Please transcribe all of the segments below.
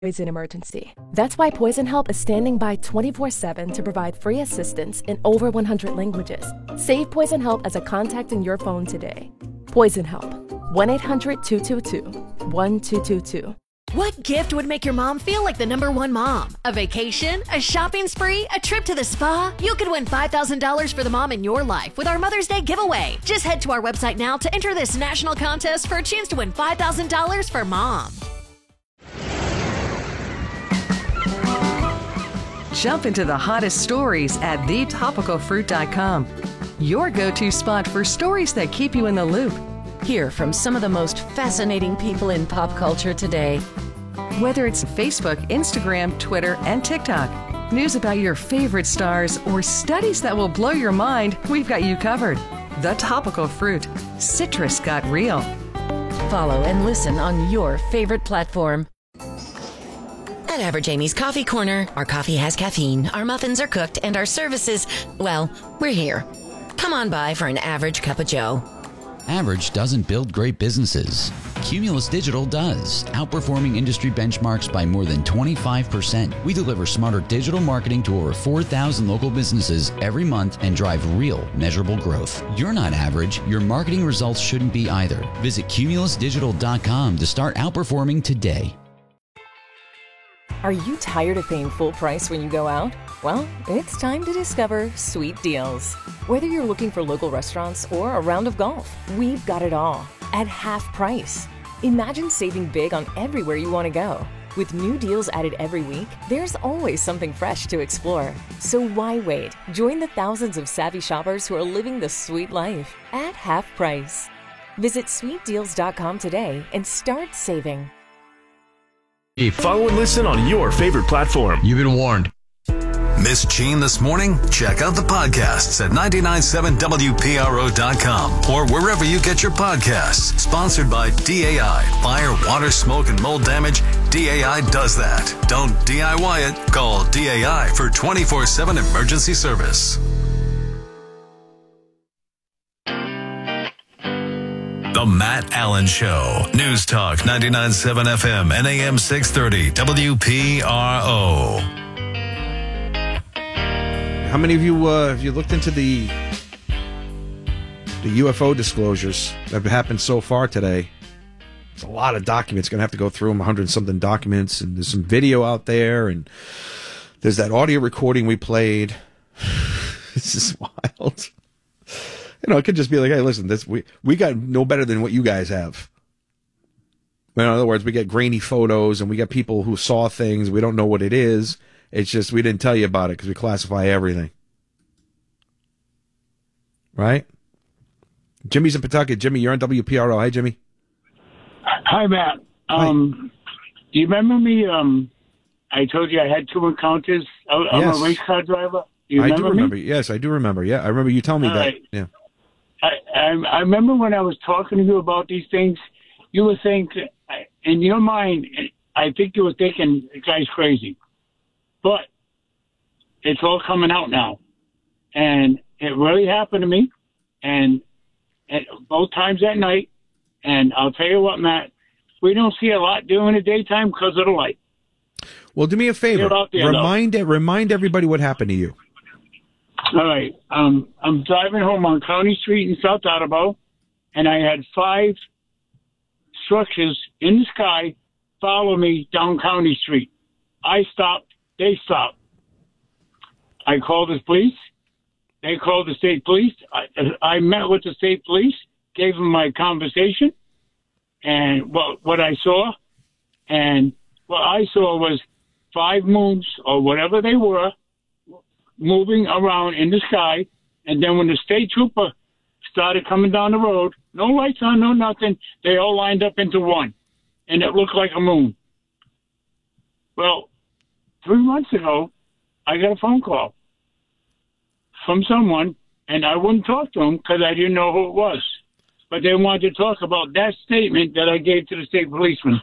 Poison emergency. That's why Poison Help is standing by 24/7 to provide free assistance in over 100 languages. Save Poison Help as a contact in your phone today. Poison Help. 1-800-222-1222. What gift would make your mom feel like the #1 mom? A vacation? A shopping spree? A trip to the spa? You could win $5,000 for the mom in your life with our Mother's Day giveaway. Just head to our website now to enter this national contest for a chance to win $5,000 for mom. Jump into the hottest stories at thetopicalfruit.com. Your go-to spot for stories that keep you in the loop. Hear from some of the most fascinating people in pop culture today. Whether it's Facebook, Instagram, Twitter, and TikTok, news about your favorite stars, or studies that will blow your mind, we've got you covered. The Topical Fruit. Citrus got real. Follow and listen on your favorite platform. At Average Amy's Coffee Corner, our coffee has caffeine, our muffins are cooked, and our services, well, we're here. Come on by for an average cup of joe. Average doesn't build great businesses. Cumulus Digital does, outperforming industry benchmarks by more than 25%. We deliver smarter digital marketing to over 4,000 local businesses every month and drive real, measurable growth. You're not average. Your marketing results shouldn't be either. Visit cumulusdigital.com to start outperforming today. Are you tired of paying full price when you go out? Well, it's time to discover Sweet Deals. Whether you're looking for local restaurants or a round of golf, we've got it all at half price. Imagine saving big on everywhere you want to go. With new deals added every week, there's always something fresh to explore. So why wait? Join the thousands of savvy shoppers who are living the sweet life at half price. Visit sweetdeals.com today and start saving. Follow and listen on your favorite platform. You've been warned. Miss Gene this morning? Check out the podcasts at 997WPRO.com or wherever you get your podcasts. Sponsored by DAI. Fire, water, smoke, and mold damage. DAI does that. Don't DIY it. Call DAI for 24/7 emergency service. The Matt Allen Show. News Talk 99.7 FM and AM 630 WPRO. How many of you have you looked into the UFO disclosures that have happened so far today? It's a lot of documents. Going to have to go through them, 100-something documents, and there's some video out there, and there's that audio recording we played. This is wild. You know, it could just be like, hey, listen, we got no better than what you guys have. In other words, we get grainy photos and we got people who saw things. We don't know what it is. It's just we didn't tell you about it because we classify everything. Right? Jimmy's in Pawtucket. Jimmy, you're on WPRO. Hi, Jimmy. Hi, Matt. Hi. Do you remember me? I told you I had 2 encounters. I'm a race car driver. I do remember. Yes, I do remember. Yeah, I remember you telling me that. Right. Yeah. I remember when I was talking to you about these things, you were saying, in your mind, I think you were thinking the guy's crazy. But it's all coming out now. And it really happened to me. And both times at night. And I'll tell you what, Matt, we don't see a lot during the daytime because of the light. Well, do me a favor. Remind everybody what happened to you. All right. I'm driving home on County Street in South Attleboro, and I had 5 structures in the sky follow me down County Street. I stopped. They stopped. I called the police. They called the state police. I met with the state police, gave them my conversation and what I saw. And what I saw was 5 moons or whatever they were moving around in the sky. And then when the state trooper started coming down the road, no lights on, no nothing, they all lined up into one. And it looked like a moon. Well, 3 months ago, I got a phone call from someone, and I wouldn't talk to them because I didn't know who it was. But they wanted to talk about that statement that I gave to the state policeman.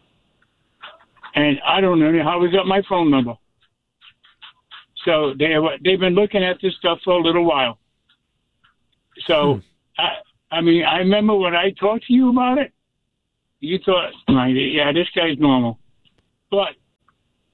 And I don't know how we got my phone number. So they've been looking at this stuff for a little while. So, I mean, I remember when I talked to you about it, you thought, yeah, this guy's normal. But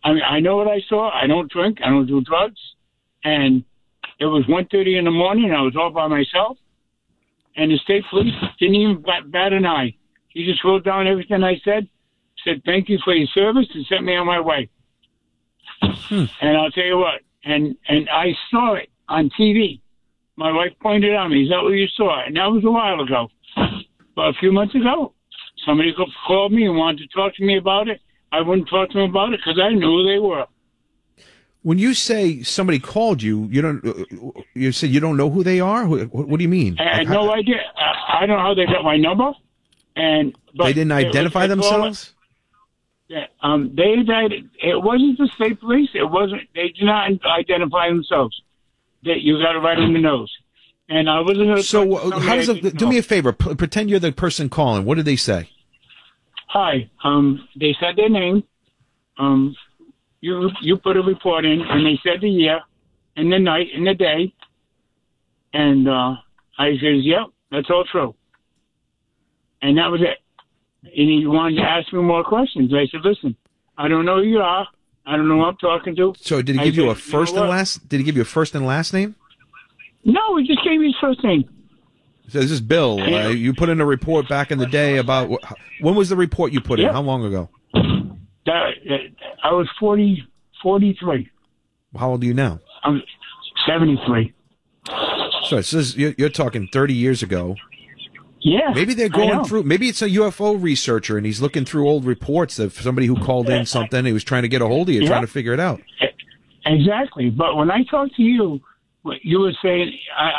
I mean, I know what I saw. I don't drink. I don't do drugs. And it was 1:30 in the morning. I was all by myself. And the state police didn't even bat an eye. He just wrote down everything I said thank you for your service, and sent me on my way. And I'll tell you what, and I saw it on TV. My wife pointed out to me, is that what you saw? And that was a while ago. But a few months ago, somebody called me and wanted to talk to me about it. I wouldn't talk to them about it because I knew who they were. When you say somebody called you, you said you don't know who they are? What do you mean? I had no idea. I don't know how they got my number. But they didn't identify themselves? It wasn't the state police. It wasn't. They did not identify themselves. You got it right in the nose. And I wasn't going to. So how does it? Do me a favor. Pretend you're the person calling. What did they say? Hi. They said their name. You put a report in, and they said the year, and the night, and the day. And I says, "Yep, that's all true." And that was it. And he wanted to ask me more questions. I said, "Listen, I don't know who you are. I don't know who I'm talking to." So did he give you a first and last? Did he give you a first and last name? No, he just gave me his first name. So this is Bill. You put in a report back in the day about when was the report you put in? How long ago? I was 43. How old are you now? I'm 73. So it says you're talking 30 years ago. Yeah. Maybe they're going through. Maybe it's a UFO researcher and he's looking through old reports of somebody who called in something. He was trying to get a hold of you, trying to figure it out. Exactly. But when I talked to you, you were saying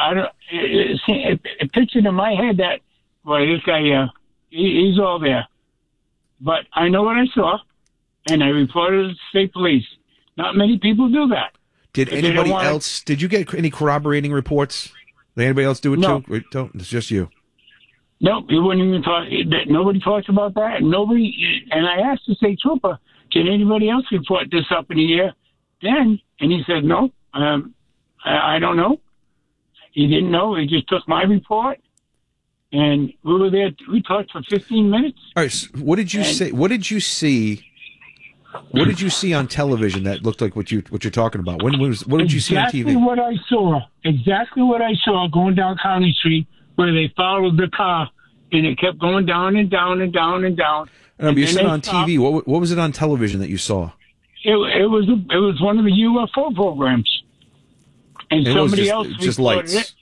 it pictured in my head that this guy he's all there. But I know what I saw, and I reported to the state police. Not many people do that. Did anybody else? Did you get any corroborating reports? Did anybody else do it too? It's just you. No, he wouldn't even talk. Nobody talks about that. And I asked the state trooper, "Did anybody else report this up in the air?" Then, and he said, "No, I don't know." He didn't know. He just took my report, and we were there. We talked for 15 minutes. All right. So what did you say? What did you see? What did you see on television that looked like what you're talking about? What did you see on TV? Exactly what I saw. Exactly what I saw going down County Street, where they followed the car, and it kept going down and down and down and down. You said on TV. What was it on television that you saw? It was one of the UFO programs, and somebody else just lights.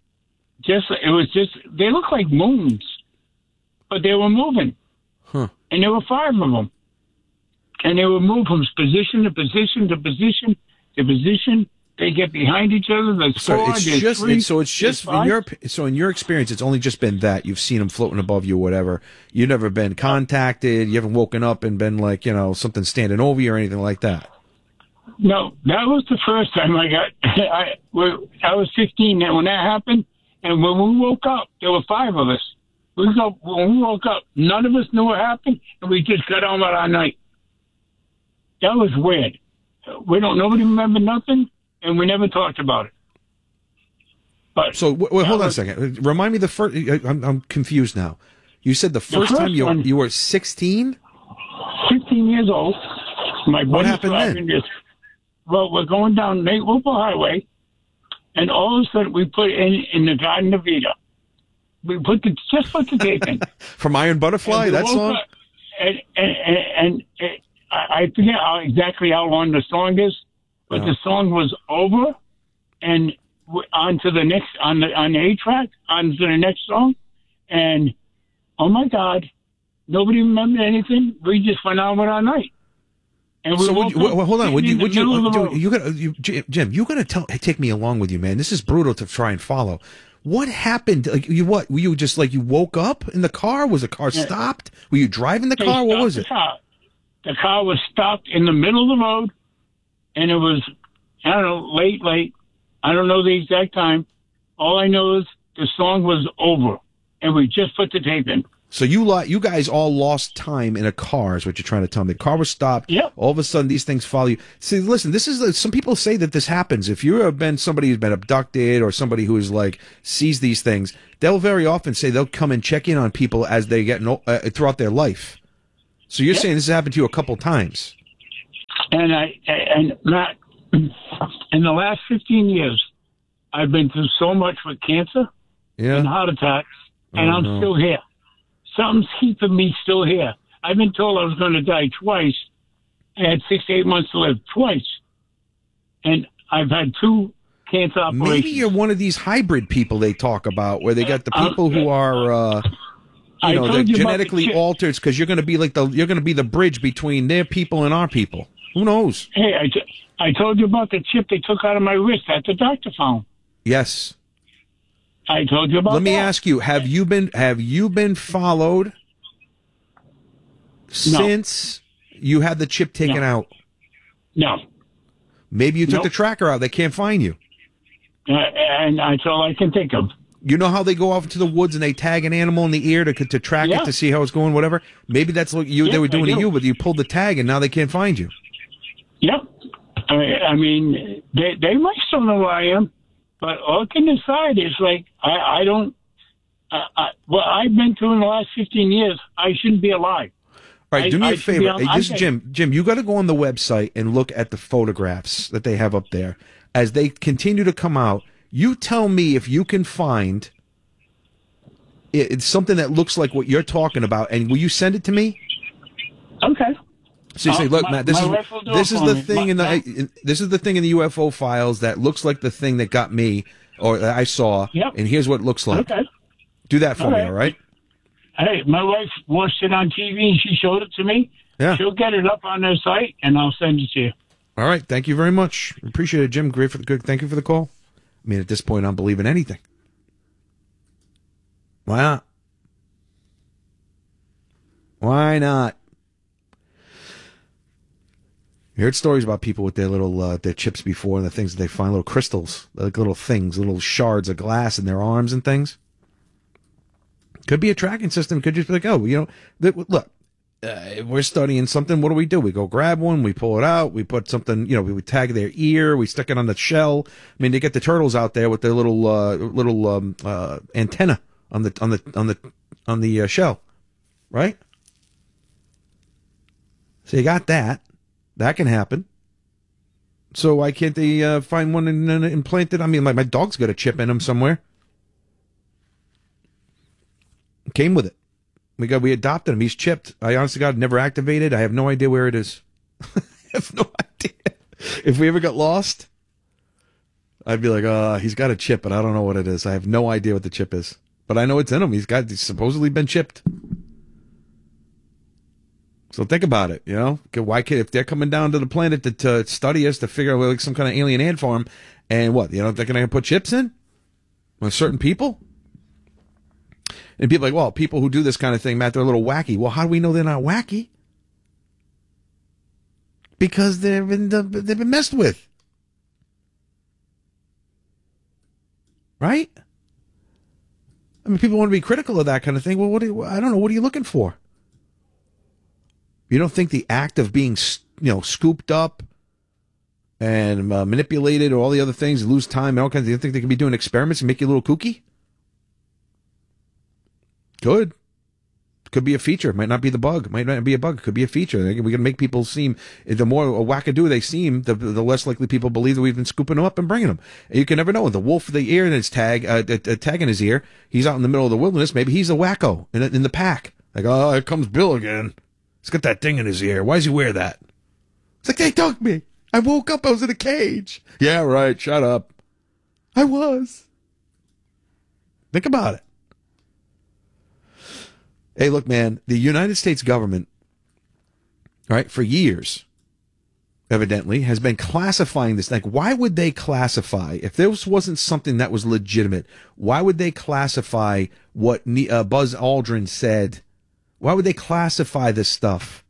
They looked like moons, but they were moving, and there were 5 of them, and they would move from position to position to position to position. They get behind each other. In your experience, it's only just been that you've seen them floating above you, or whatever. You've never been contacted. You haven't woken up and been like, something standing over you or anything like that. No, that was the first time I got. I was 15 when that happened, and when we woke up, there were 5 of us. When we woke up, none of us knew what happened, and we just got on with our night. That was weird. Nobody remembered nothing. And we never talked about it. But hold on a second. Remind me the first. I'm confused now. You said the first time you were 16? 15 years old. What happened then? Well, we're going down Nate Whipple Highway, and all of a sudden we put in the Garden of Vita. We put the tape in. From Iron Butterfly, that song? And I forget exactly how long the song is. But the song was over, and onto the next on the A track, onto the next song, and oh my God, nobody remembered anything. We just went on with our night. And hold on, Jim? You gotta take me along with you, man. This is brutal to try and follow. What happened? Were you just you woke up in the car? Was the car stopped? Were you driving the car? What was it? The car was stopped in the middle of the road. And it was, I don't know, late. I don't know the exact time. All I know is the song was over, and we just put the tape in. So you guys all lost time in a car is what you're trying to tell me. The car was stopped. Yep. All of a sudden, these things follow you. See, listen, this is some people say that this happens. If you have been somebody who's been abducted or somebody who is sees these things, they'll very often say they'll come and check in on people as they get throughout their life. So you're saying this has happened to you a couple times. And Matt, in the last 15 years, I've been through so much with cancer and heart attacks, and I'm still here. Something's keeping me still here. I've been told I was going to die twice. I had 6 to 8 months to live twice. And I've had 2 cancer operations. Maybe you're one of these hybrid people they talk about, where they got the people who are, they're genetically altered, because you're going to be you're going to be the bridge between their people and our people. Who knows? Hey, I told you about the chip they took out of my wrist that the doctor found. Yes. I told you about that. Let me ask you, have you been followed since you had the chip taken out? No. Maybe you took the tracker out. They can't find you. And that's all I can think of. You know how they go off into the woods and they tag an animal in the ear to track it, to see how it's going, whatever? Maybe that's what they were doing to you, but you pulled the tag and now they can't find you. Yep. I mean, they might still know where I am, but all can decide is like, I don't, what I've been through in the last 15 years, I shouldn't be alive. All right, do me a favor. Hey, this is Jim. Jim, you got to go on the website and look at the photographs that they have up there. As they continue to come out, you tell me if you can find it's something that looks like what you're talking about, and will you send it to me? Okay. So you say, look, Matt, this is the thing in the UFO files that looks like the thing that got me, or that I saw, and here's what it looks like. Okay. Do that for me, all right? Hey, my wife watched it on TV and she showed it to me. Yeah. She'll get it up on their site and I'll send it to you. All right. Thank you very much. Appreciate it, Jim. Thank you for the call. I mean, at this point, I'm believing anything. Why not? Why not? You heard stories about people with their little their chips before, and the things that they find, little crystals, like little things, little shards of glass in their arms and things. Could be a tracking system. Could just be like, look, if we're studying something, what do? We go grab one, we pull it out, we put something, we tag their ear, we stick it on the shell. I mean, they get the turtles out there with their little antenna on the shell, right? So you got that. That can happen. So why can't they find one and implant it? I mean, like my dog's got a chip in him somewhere. Came with it. We adopted him. He's chipped. I honestly God never activated. I have no idea where it is. I have no idea. If we ever got lost, I'd be like, he's got a chip, but I don't know what it is. I have no idea what the chip is. But I know it's in him. He's supposedly been chipped. So think about it, Why if they're coming down to the planet to study us, to figure out like some kind of alien ant farm, and what, they're going to put chips in with certain people? And people are like, well, people who do this kind of thing, Matt, they're a little wacky. Well, how do we know they're not wacky? Because they've been messed with. Right? I mean, people want to be critical of that kind of thing. Well, I don't know. What are you looking for? You don't think the act of being, scooped up and manipulated or all the other things, lose time and all kinds of, you think they can be doing experiments and make you a little kooky? Could be a feature. Might not be the bug. Might not be a bug. Could be a feature. We're going to make people seem, the more wackadoo they seem, the less likely people believe that we've been scooping them up and bringing them. And you can never know. The wolf of the ear and his tag in his ear, he's out in the middle of the wilderness. Maybe he's a wacko in the pack. Like, oh, here comes Bill again. He's got that thing in his ear. Why does he wear that? It's like, they took me. I woke up. I was in a cage. Yeah, right. Shut up. I was. Think about it. Hey, look, man, the United States government, all right, for years, evidently, has been classifying this. Like, why would they classify, if this wasn't something that was legitimate, why would they classify what Buzz Aldrin said? Why would they classify this stuff?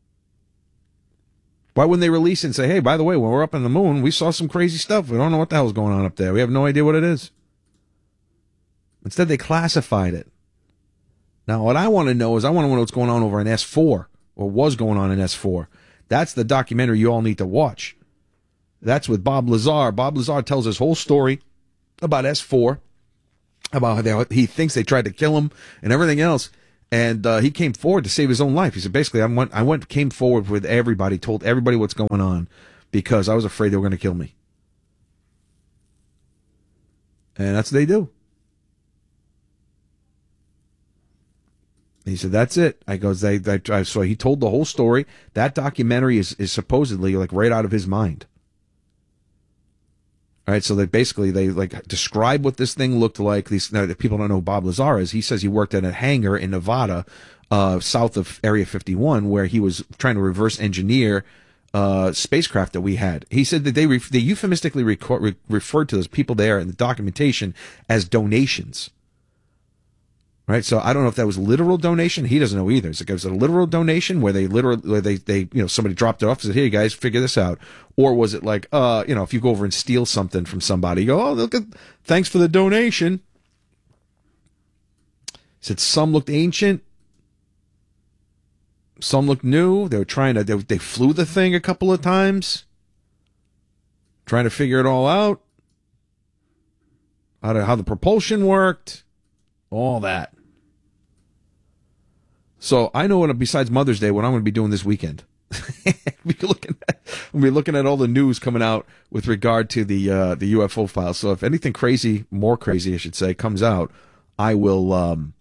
Why wouldn't they release it and say, hey, by the way, when we're up on the moon, we saw some crazy stuff. We don't know what the hell's going on up there. We have no idea what it is. Instead, they classified it. Now, what I want to know is what's going on over in S4, or was going on in S4. That's the documentary you all need to watch. That's with Bob Lazar. Bob Lazar tells his whole story about S4, about how he thinks they tried to kill him and everything else. And he came forward to save his own life. He said, basically, came forward with everybody, told everybody what's going on because I was afraid they were going to kill me. And that's what they do. He said, that's it. I goes, so he told the whole story. That documentary is supposedly like right out of his mind. All right, so they like describe what this thing looked like. People don't know who Bob Lazar is. He says he worked at a hangar in Nevada, south of Area 51, where he was trying to reverse engineer spacecraft that we had. He said that they euphemistically referred to those people there in the documentation as donations. Right, so I don't know if that was literal donation. He doesn't know either. It's like, it was a literal donation where they somebody dropped it off and said, "Here, you guys, figure this out," or was it like, if you go over and steal something from somebody, you go, "Oh, look, thanks for the donation." He said some looked ancient, some looked new. They were they flew the thing a couple of times, trying to figure it all out, how the propulsion worked, all that. So I know besides Mother's Day, what I'm going to be doing this weekend. I'm going to be looking at all the news coming out with regard to the UFO files. So if anything more crazy, I should say, comes out, I will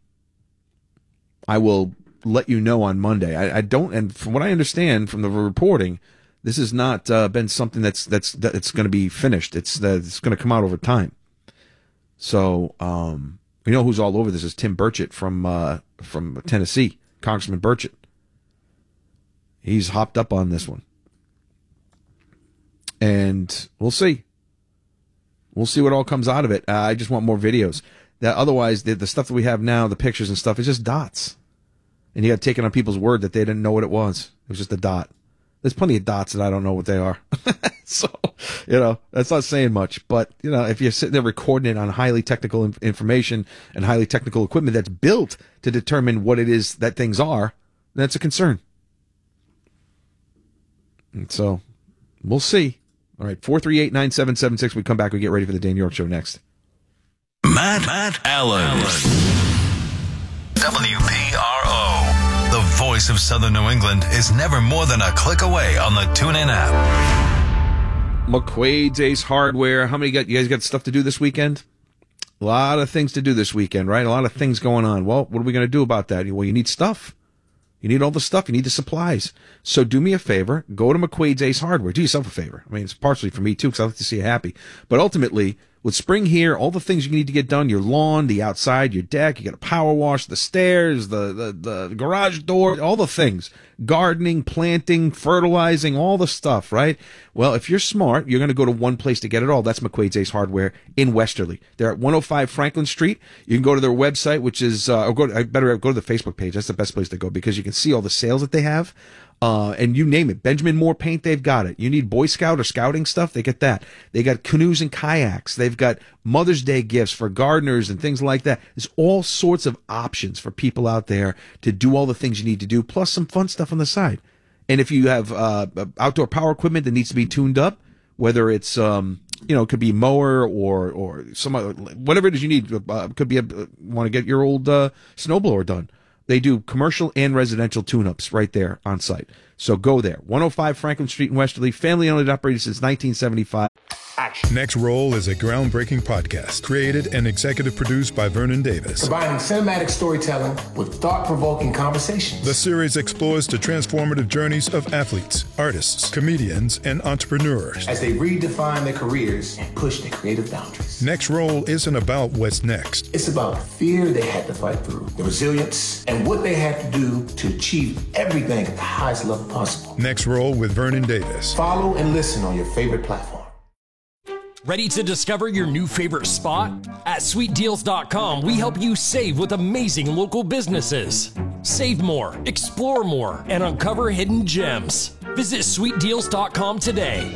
let you know on Monday. I don't, and from what I understand from the reporting, this has not been something that's going to be finished. It's going to come out over time. So you know who's all over this is Tim Burchett from Tennessee. Congressman Burchett. He's hopped up on this one. And we'll see. We'll see what all comes out of it. I just want more videos. Otherwise, the stuff that we have now, the pictures and stuff, is just dots. And you got taken on people's word that they didn't know what it was. It was just a dot. There's plenty of dots that I don't know what they are. So, that's not saying much. But, if you're sitting there recording it on highly technical information and highly technical equipment that's built to determine what it is that things are, that's a concern. And so, we'll see. All right, 438-9776. We come back, we get ready for the Dan York Show next. Matt Allen. WPRO. The voice of Southern New England is never more than a click away on the TuneIn app. McQuaid's Ace Hardware. You guys got stuff to do this weekend? A lot of things to do this weekend, right? A lot of things going on. Well, what are we going to do about that? Well, you need stuff. You need all the stuff. You need the supplies. So do me a favor. Go to McQuaid's Ace Hardware. Do yourself a favor. I mean, it's partially for me, too, because I like to see you happy. But ultimately, with spring here, all the things you need to get done, your lawn, the outside, your deck, you got to power wash the stairs, the garage door, all the things. Gardening, planting, fertilizing, all the stuff, right? Well, if you're smart, you're going to go to one place to get it all. That's McQuaid's Ace Hardware in Westerly. They're at 105 Franklin Street. You can go to their website, which is, I better go to the Facebook page. That's the best place to go because you can see all the sales that they have. And you name it. Benjamin Moore paint, they've got it. You need Boy Scout or scouting stuff, they get that. They got canoes and kayaks. They've got Mother's Day gifts for gardeners and things like that. There's all sorts of options for people out there to do all the things you need to do, plus some fun stuff on the side. And if you have outdoor power equipment that needs to be tuned up, whether it's it could be mower or some other, whatever it is you need, could be want to get your old snowblower done. They do commercial and residential tune-ups right there on site. So go there. 105 Franklin Street in Westerly. Family-owned and operated since 1975. Action. Next Roll is a groundbreaking podcast created and executive produced by Vernon Davis. Combining cinematic storytelling with thought-provoking conversations. The series explores the transformative journeys of athletes, artists, comedians, and entrepreneurs as they redefine their careers and push their creative boundaries. Next Roll isn't about what's next. It's about the fear they had to fight through, the resilience, and what they had to do to achieve everything at the highest level possible. Next Roll with Vernon Davis. Follow and listen on your favorite platform. Ready to discover your new favorite spot? At sweetdeals.com, we help you save with amazing local businesses. Save more, explore more, and uncover hidden gems. Visit sweetdeals.com today.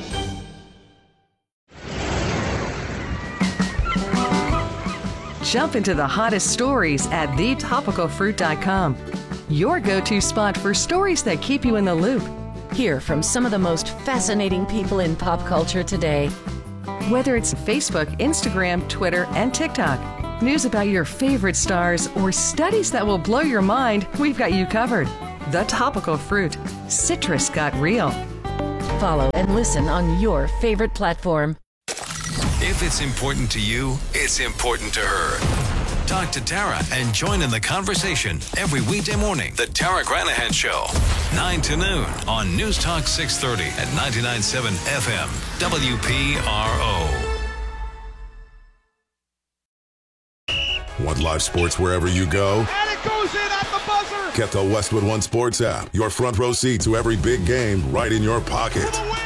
Jump into the hottest stories at thetopicalfruit.com. Your go-to spot for stories that keep you in the loop. Hear from some of the most fascinating people in pop culture today. Whether it's Facebook, Instagram, Twitter, and TikTok. news about your favorite stars, or studies that will blow your mind, we've got you covered. The Topical Fruit. Citrus got real. Follow and listen on your favorite platform. If it's important to you, it's important to her. Talk to Tara and join in the conversation every weekday morning. The Tara Granahan Show, 9 to noon on News Talk 630 at 99.7 FM, WPRO. Want live sports wherever you go? And it goes in at the buzzer! Get the Westwood One Sports app. Your front row seat to every big game right in your pocket.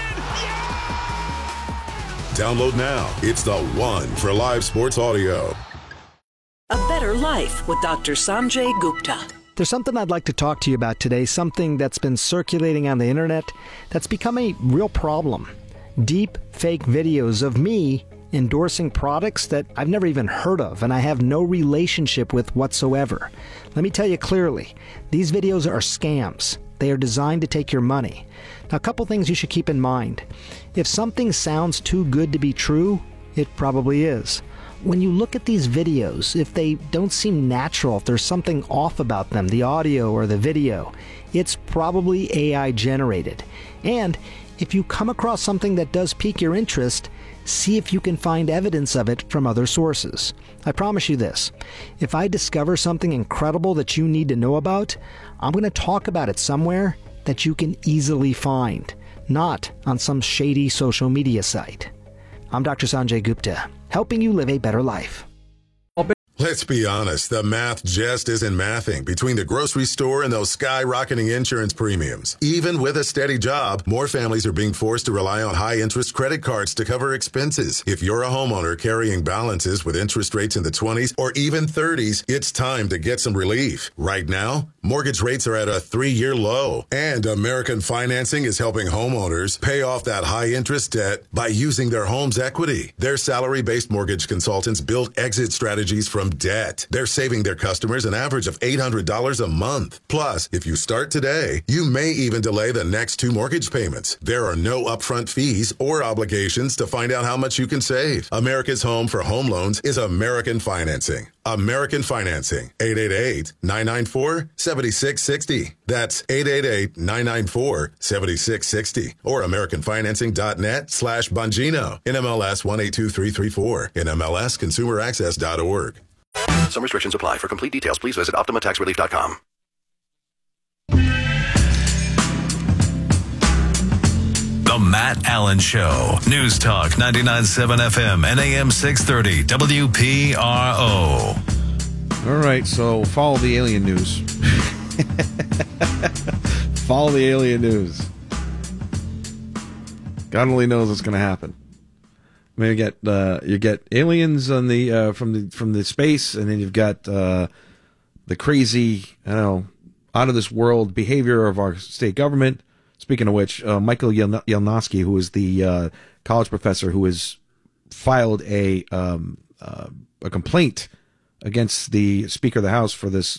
Download now. It's the one for live sports audio. A Better Life with Dr. Sanjay Gupta. There's something I'd like to talk to you about today, something that's been circulating on the internet that's become a real problem. Deep fake videos of me endorsing products that I've never even heard of and I have no relationship with whatsoever. Let me tell you clearly, these videos are scams. They are designed to take your money. Now, a couple things you should keep in mind. If something sounds too good to be true, it probably is. When you look at these videos, if they don't seem natural, if there's something off about them, the audio or the video, it's probably AI generated. And if you come across something that does pique your interest, see if you can find evidence of it from other sources. I promise you this, if I discover something incredible that you need to know about, I'm going to talk about it somewhere that you can easily find, not on some shady social media site. I'm Dr. Sanjay Gupta, helping you live a better life. Let's be honest, the math just isn't mathing between the grocery store and those skyrocketing insurance premiums. Even with a steady job, more families are being forced to rely on high-interest credit cards to cover expenses. If you're a homeowner carrying balances with interest rates in the 20s or even 30s, it's time to get some relief. Right now, mortgage rates are at a 3-year low, and American Financing is helping homeowners pay off that high-interest debt by using their home's equity. Their salary-based mortgage consultants build exit strategies from debt. They're saving their customers an average of $800 a month. Plus, if you start today, you may even delay the next 2 mortgage payments. There are no upfront fees or obligations to find out how much you can save. America's home for home loans is American Financing. American Financing, 888-994-7660. That's 888-994-7660. Or AmericanFinancing.net/Bongino. NMLS 182334. NMLSConsumerAccess.org. Some restrictions apply. For complete details, please visit OptimaTaxRelief.com. The Matt Allen Show. News Talk 99.7 FM and AM 630 WPRO. All right, so follow the alien news. Follow the alien news. God only knows what's going to happen. I mean, you get aliens on the from the space, and then you've got the crazy, out of this world behavior of our state government. Speaking of which, Michael Yelnowski, who is the college professor who has filed a complaint against the Speaker of the House for this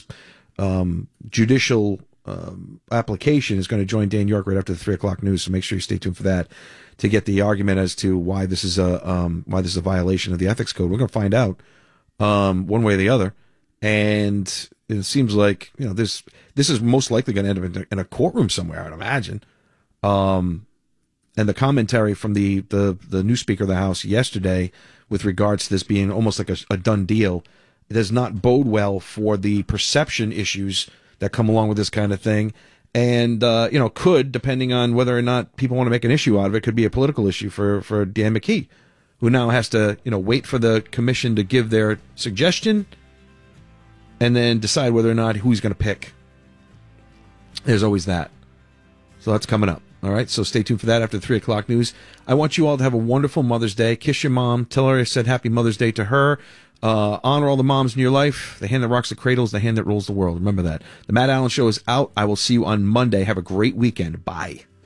judicial application, is going to join Dan York right after the 3 o'clock news. So make sure you stay tuned for that to get the argument as to why this is a violation of the ethics code. We're going to find out one way or the other, and it seems like this is most likely going to end up in a courtroom somewhere, I'd imagine. And the commentary from the new Speaker of the House yesterday, with regards to this being almost like a done deal, it does not bode well for the perception issues that come along with this kind of thing. And, could, depending on whether or not people want to make an issue out of it, could be a political issue for Dan McKee, who now has to, wait for the commission to give their suggestion and then decide whether or not who he's going to pick. There's always that. So that's coming up. All right, so stay tuned for that after the 3 o'clock news. I want you all to have a wonderful Mother's Day. Kiss your mom. Tell her I said Happy Mother's Day to her. Honor all the moms in your life. The hand that rocks the cradle is the hand that rules the world. Remember that. The Matt Allen Show is out. I will see you on Monday. Have a great weekend. Bye.